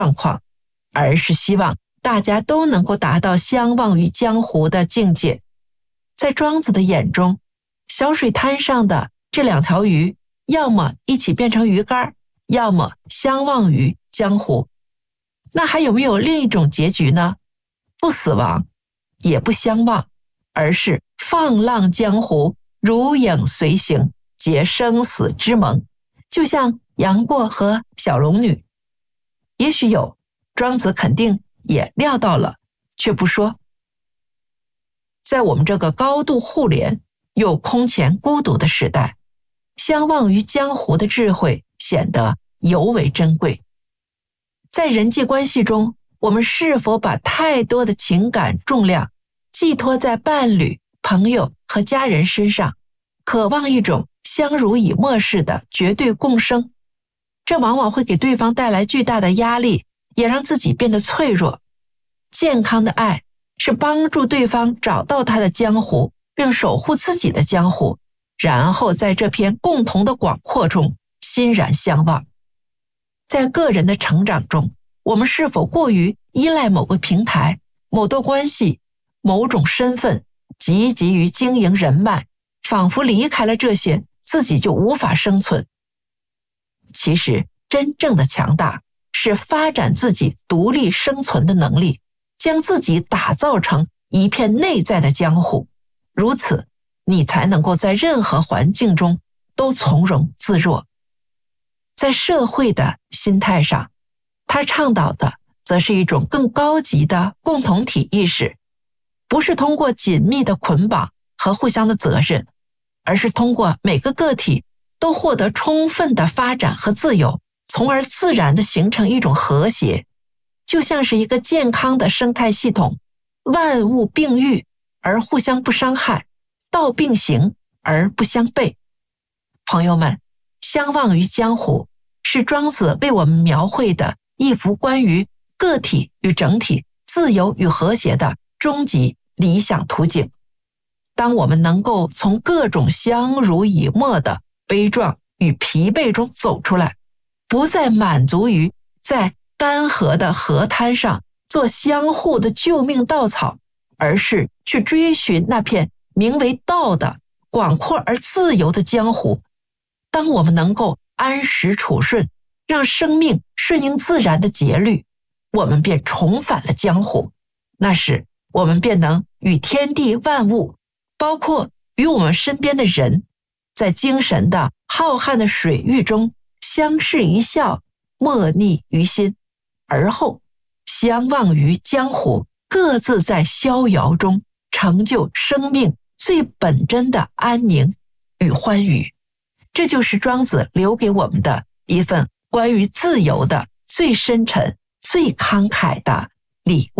况，而是希望大家都能够达到相忘于江湖的境界。在庄子的眼中，小水滩上的这两条鱼，要么一起变成鱼竿，要么相忘于江湖。那还有没有另一种结局呢？不死亡，也不相忘，而是放浪江湖，如影随形，结生死之盟，就像杨过和小龙女。也许有，庄子肯定也料到了，却不说。在我们这个高度互联又空前孤独的时代，相忘于江湖的智慧显得尤为珍贵。在人际关系中，我们是否把太多的情感重量寄托在伴侣、朋友和家人身上，渴望一种相濡以沫式的绝对共生？这往往会给对方带来巨大的压力，也让自己变得脆弱。健康的爱是帮助对方找到他的江湖，并守护自己的江湖，然后在这片共同的广阔中欣然相望。在个人的成长中，我们是否过于依赖某个平台、某段关系、某种身份，积极于经营人脉，仿佛离开了这些，自己就无法生存？其实，真正的强大是发展自己独立生存的能力，将自己打造成一片内在的江湖。如此，你才能够在任何环境中都从容自若。在社会的心态上，他倡导的则是一种更高级的共同体意识，不是通过紧密的捆绑和互相的责任，而是通过每个个体都获得充分的发展和自由，从而自然地形成一种和谐，就像是一个健康的生态系统，万物并育而互相不伤害，道并行而不相悖。朋友们，相忘于江湖是庄子为我们描绘的一幅关于个体与整体、自由与和谐的终极理想图景。当我们能够从各种相濡以沫的悲壮与疲惫中走出来，不再满足于在干涸的河滩上做相互的救命稻草，而是去追寻那片名为道的广阔而自由的江湖。当我们能够安时处顺，让生命顺应自然的节律，我们便重返了江湖。那时，我们便能与天地万物，包括与我们身边的人，在精神的浩瀚的水域中相视一笑，莫逆于心，而后相忘于江湖，各自在逍遥中成就生命最本真的安宁与欢愉。这就是庄子留给我们的一份关于自由的最深沉、最慷慨的礼物。